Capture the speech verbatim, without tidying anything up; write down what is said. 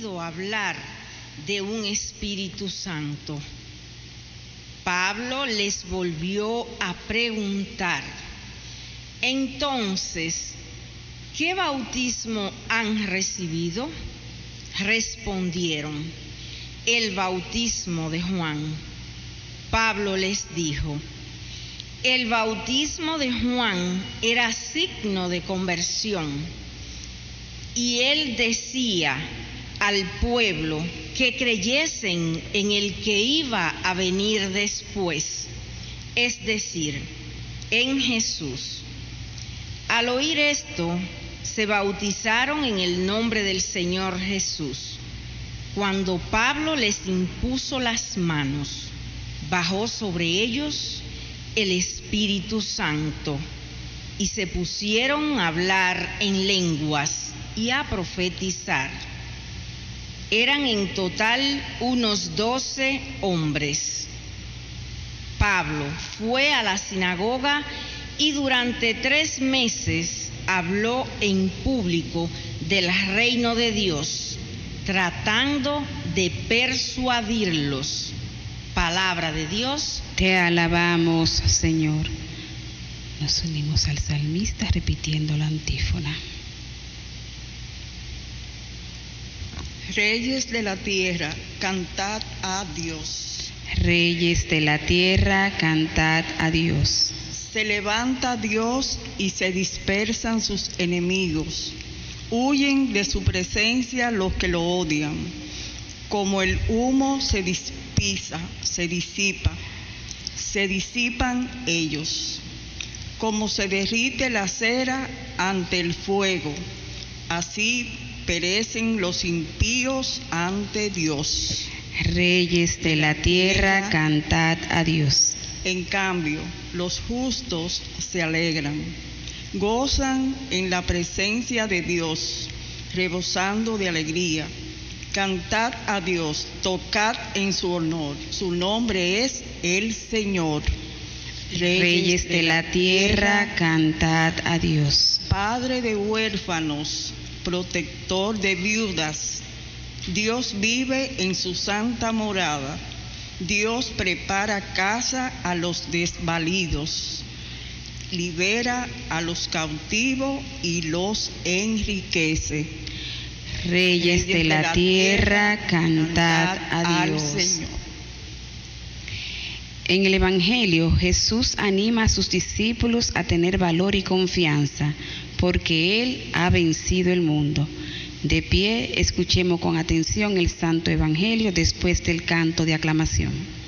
oído hablar de un Espíritu Santo. Pablo les volvió a preguntar: entonces, ¿qué bautismo han recibido? Respondieron: el bautismo de Juan. Pablo les dijo: el bautismo de Juan era signo de conversión, y él decía al pueblo que creyesen en el que iba a venir después, es decir, en Jesús. Al oír esto, se bautizaron en el nombre del Señor Jesús. Cuando Pablo les impuso las manos, bajó sobre ellos el Espíritu Santo, y se pusieron a hablar en lenguas y a profetizar. Eran en total unos doce hombres. Pablo fue a la sinagoga y durante tres meses habló en público del reino de Dios, tratando de persuadirlos. Palabra de Dios. Te alabamos, Señor. Nos unimos al salmista repitiendo la antífona. Reyes de la tierra, cantad a Dios. Reyes de la tierra, cantad a Dios. Se levanta Dios y se dispersan sus enemigos. Huyen de su presencia los que lo odian. Como el humo se despisa, se disipa, se disipan ellos. Como se derrite la cera ante el fuego, así perecen los impíos ante Dios. Reyes de la tierra, cantad a Dios. En cambio, los justos se alegran, gozan en la presencia de Dios, rebosando de alegría. Cantad a Dios, tocad en su honor. Su nombre es el Señor. Reyes, Reyes de la tierra, cantad a Dios. Padre de huérfanos, protector de viudas, Dios vive en su santa morada. Dios prepara casa a los desvalidos, libera a los cautivos y los enriquece. Reyes de la tierra, cantad a Dios. Al Señor. En el Evangelio, Jesús anima a sus discípulos a tener valor y confianza, porque Él ha vencido el mundo. De pie, escuchemos con atención el Santo Evangelio después del canto de aclamación.